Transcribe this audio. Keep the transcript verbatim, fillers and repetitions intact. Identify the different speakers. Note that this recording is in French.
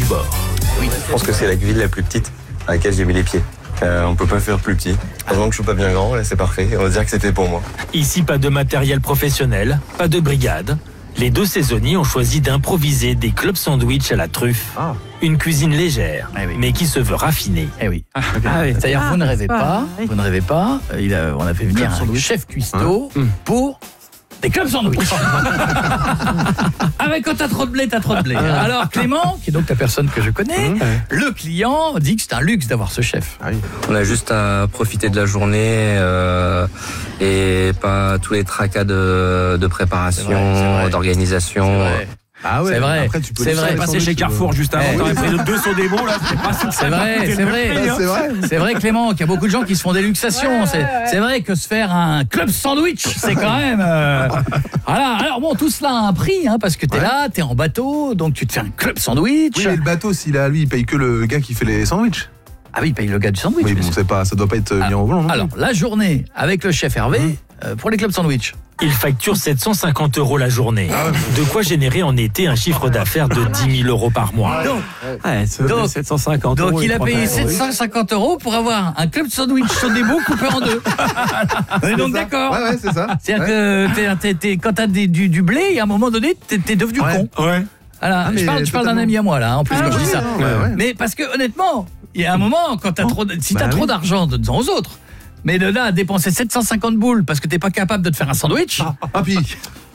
Speaker 1: bord.
Speaker 2: Oui, je pense que c'est la ville la plus petite à laquelle j'ai mis les pieds. Euh, on peut pas faire plus petit. Heureusement que je suis pas bien grand, là c'est parfait. On va dire que c'était pour moi.
Speaker 1: Ici, pas de matériel professionnel, pas de brigade. Les deux saisonniers ont choisi d'improviser des clubs sandwich à la truffe. Ah. Une cuisine légère, eh oui. mais qui se veut raffinée.
Speaker 3: Eh oui. Ah, okay. ah, oui. C'est-à-dire ah, vous ne rêvez pas, oui. vous ne rêvez pas. Il a, on a fait venir un sandwich. chef cuistot hein pour des clubs sandwich. Avec quand t'as trop de blé, t'as trop de blé. Alors Clément, qui est donc la personne que je connais, mmh. le client dit que c'est un luxe d'avoir ce chef.
Speaker 2: Ah oui. On a juste à profiter de la journée euh, et pas tous les tracas de, de préparation, c'est vrai, c'est vrai. d'organisation.
Speaker 4: Ah ouais,
Speaker 3: c'est vrai.
Speaker 4: Après, tu peux
Speaker 3: c'est vrai.
Speaker 1: Passer chez Carrefour juste avant, t'aurais pris deux sur des bons là. C'est, pas
Speaker 3: c'est vrai, c'est vrai.
Speaker 4: Prix, hein. C'est vrai.
Speaker 3: C'est vrai, Clément, qu'il y a beaucoup de gens qui se font des luxations. Ouais, c'est, ouais. c'est vrai que se faire un club sandwich, c'est quand même. Euh... voilà. Alors bon, tout cela a un prix, hein, parce que t'es ouais. là, t'es en bateau, donc tu te fais un club sandwich.
Speaker 4: Oui, mais le bateau, s'il a lui, il paye que le gars qui fait les sandwichs.
Speaker 3: Ah oui, il paye le gars du sandwich.
Speaker 4: Oui, bon, c'est pas, ça doit pas être mis en volant.
Speaker 3: Alors, la journée avec le chef Hervé mmh. euh, pour les clubs sandwich.
Speaker 1: Il facture sept cent cinquante euros la journée. Ah ouais. De quoi générer en été un chiffre d'affaires de dix mille euros par mois.
Speaker 3: Donc,
Speaker 1: ouais,
Speaker 3: donc,
Speaker 1: sept cent cinquante
Speaker 3: donc
Speaker 1: euros
Speaker 3: il a payé sept cent cinquante euros pour avoir un club sandwich chaud des beaux coupé en deux. On est donc ça. D'accord.
Speaker 4: Ouais, ouais, c'est ça.
Speaker 3: C'est-à-dire
Speaker 4: ouais.
Speaker 3: que t'es, t'es, t'es, quand t'as des, du, du blé, à un moment donné, t'es, t'es devenu
Speaker 4: ouais.
Speaker 3: con.
Speaker 1: Ouais.
Speaker 3: Alors, ah, je parle, je parle d'un ami à moi, là, en plus, ah, quand oui, je dis ça.
Speaker 4: Ouais, ouais.
Speaker 3: Mais parce que, honnêtement, il y a un moment, quand t'as trop, si bah, t'as oui. trop d'argent, donne-en aux autres. Mais de là à dépenser sept cent cinquante boules parce que t'es pas capable de te faire un sandwich.
Speaker 4: Ah, ah puis